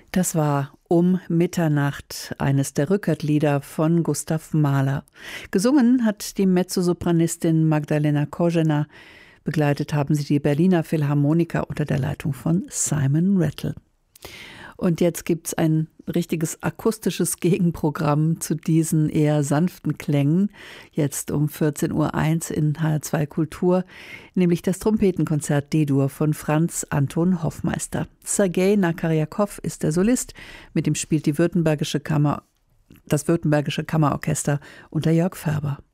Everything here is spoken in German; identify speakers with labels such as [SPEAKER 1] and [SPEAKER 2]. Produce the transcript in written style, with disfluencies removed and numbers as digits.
[SPEAKER 1] Das war Um Mitternacht, eines der Rückert-Lieder von Gustav Mahler. Gesungen hat die Mezzosopranistin Magdalena Kožená. Begleitet haben sie die Berliner Philharmoniker unter der Leitung von Simon Rattle. Und jetzt gibt's ein richtiges akustisches Gegenprogramm zu diesen eher sanften Klängen. Jetzt um 14:01 Uhr in HR2 Kultur, nämlich das Trompetenkonzert D-Dur von Franz Anton Hoffmeister. Sergei Nakarjakow ist der Solist, mit ihm spielt das Württembergische Kammerorchester unter Jörg Färber.